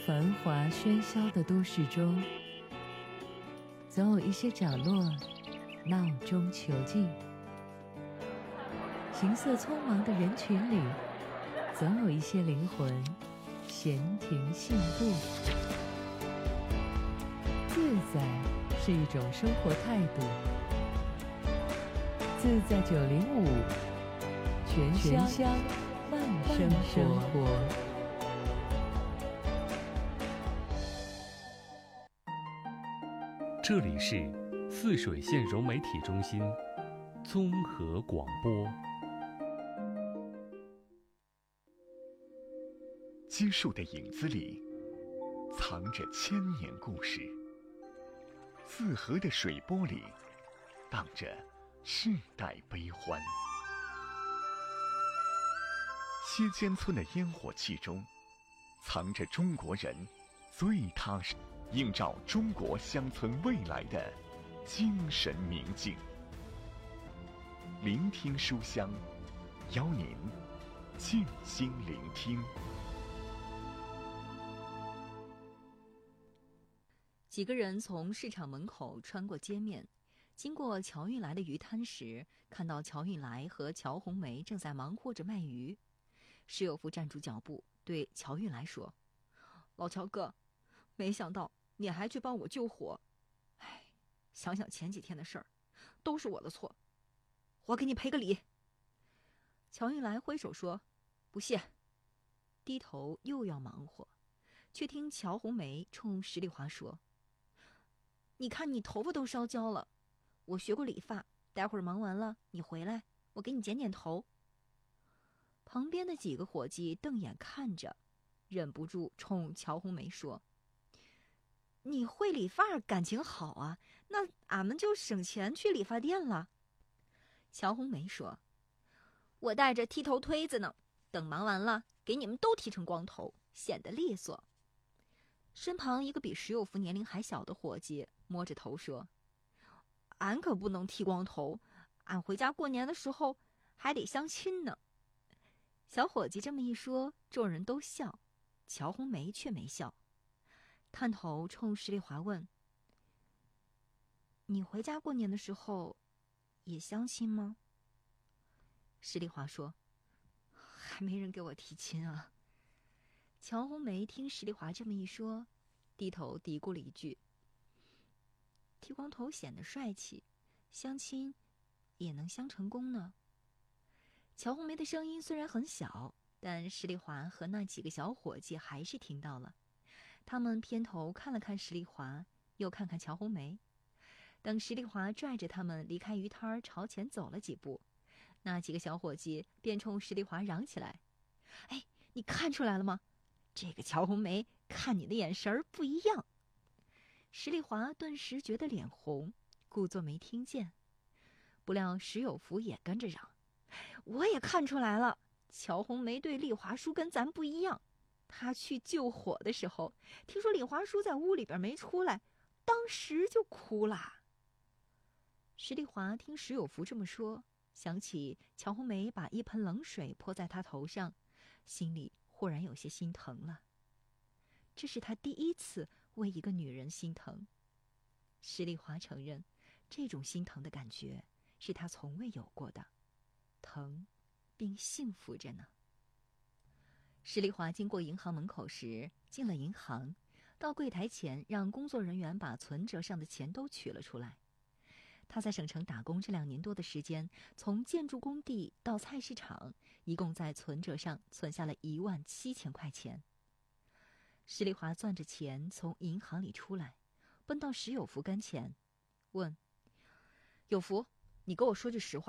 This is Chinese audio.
繁华喧嚣的都市中，总有一些角落闹中求静；行色匆忙的人群里，总有一些灵魂闲庭信步。自在是一种生活态度。自在905，全乡慢生活。 这里是泗水县融媒体中心综合广播。 基树的影子里藏着千年故事，泗河的水波里荡着世代悲欢。西尖村的烟火气中藏着中国人最踏实映照中国乡村未来的精神明镜。聆听书香，邀您静心聆听。 几个人从市场门口穿过街面，经过乔运来的鱼摊时，看到乔运来和乔红梅正在忙活着卖鱼。石有福站住脚步，对乔运来说：“老乔哥，没想到你还去帮我救火。哎，想想前几天的事儿，都是我的错，我给你赔个礼。”乔运来挥手说：“不谢。”低头又要忙活，却听乔红梅冲石丽华说：“你看你头发都烧焦了，我学过理发，待会儿忙完了你回来，我给你剪剪头。”旁边的几个伙计瞪眼看着，忍不住冲乔红梅说：“你会理发感情好啊，那俺们就省钱去理发店了。”乔红梅说：“我带着剃头推子呢，等忙完了给你们都剃成光头，显得利索。”身旁一个比石有福年龄还小的伙计摸着头说：“俺可不能剃光头，俺回家过年的时候还得相亲呢。”小伙计这么一说，众人都笑，乔红梅却没笑，探头冲石丽华问：“你回家过年的时候也相亲吗？”石丽华说：“还没人给我提亲啊。”乔红梅听石丽华这么一说，低头嘀咕了一句：“剃光头显得帅气，相亲也能相成功呢。”乔红梅的声音虽然很小，但石丽华和那几个小伙计还是听到了。他们偏头看了看石丽华，又看看乔红梅。等石丽华拽着他们离开鱼摊朝前走了几步，那几个小伙计便冲石丽华嚷起来：“哎，你看出来了吗？这个乔红梅看你的眼神不一样。”石丽华顿时觉得脸红，故作没听见。不料石有福也跟着嚷：“我也看出来了，乔红梅对丽华叔跟咱不一样。她去救火的时候，听说丽华叔在屋里边没出来，当时就哭了。”石丽华听石有福这么说，想起乔红梅把一盆冷水泼在她头上，心里忽然有些心疼了。这是她第一次为一个女人心疼。石丽华承认，这种心疼的感觉是她从未有过的，疼并幸福着呢。石丽华经过银行门口时，进了银行，到柜台前让工作人员把存折上的钱都取了出来。他在省城打工这2年多的时间，从建筑工地到菜市场，一共在存折上存下了17000块钱。石丽华攥着钱从银行里出来，奔到石有福跟前，问：“有福，你给我说句实话，